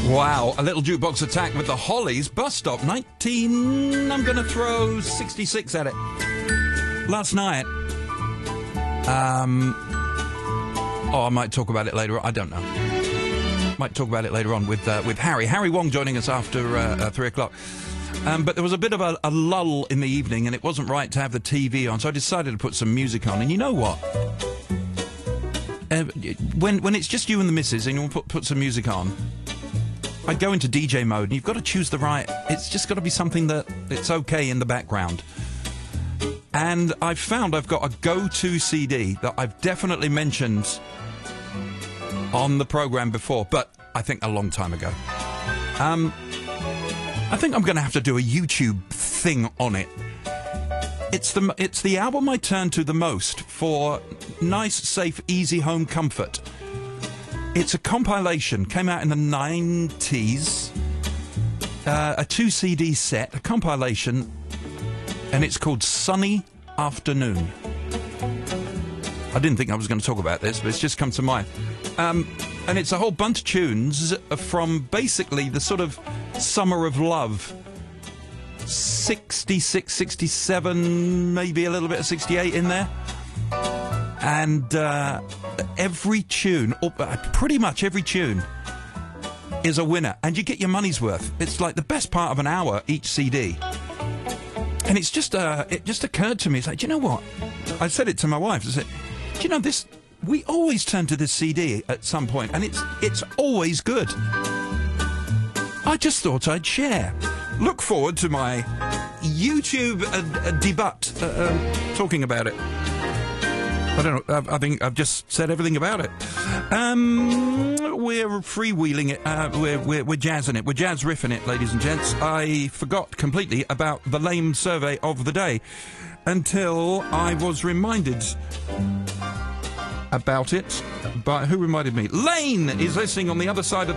Wow, a little jukebox attack with the Hollies. Bus stop, 19... I'm going to throw 66 at it. Last night... I might talk about it later on. I don't know. Might talk about it later on with Harry. Harry Wong joining us after 3 o'clock. But there was a bit of a lull in the evening, and it wasn't right to have the TV on, so I decided to put some music on. And you know what? When it's just you and the missus and you want to put some music on, I go into DJ mode, and you've got to choose the right... It's just got to be something that it's okay in the background. And I've found I've got a go-to CD that I've definitely mentioned on the programme before, but I think a long time ago. I think I'm going to have to do a YouTube thing on it. It's the album I turn to the most for nice, safe, easy home comfort. It's a compilation, came out in the 90s, a 2-CD set, a compilation, and it's called Sunny Afternoon. I didn't think I was going to talk about this, but it's just come to mind. And it's a whole bunch of tunes from basically the sort of summer of love. 66, 67, maybe a little bit of 68 in there. And every tune, or pretty much every tune, is a winner. And you get your money's worth. It's like the best part of an hour each CD. And it's just, it just occurred to me, it's like, do you know what? I said it to my wife, I said, do you know this, we always turn to this CD at some point, and it's always good. I just thought I'd share. Look forward to my YouTube debut talking about it. I don't know, I think I've just said everything about it. We're freewheeling it, we're jazzing it, we're jazz riffing it, ladies and gents. I forgot completely about the lame survey of the day until I was reminded about it. But who reminded me? Lane is listening on the other side of the